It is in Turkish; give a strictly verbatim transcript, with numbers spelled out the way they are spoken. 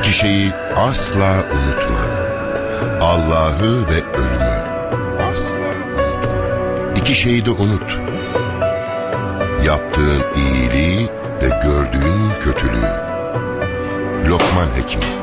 İki şeyi asla unutma: Allah'ı ve ölümü. Asla unutma. İki şeyi de unut: yaptığın iyiliği ve gördüğün kötülüğü. Lokman Hekim.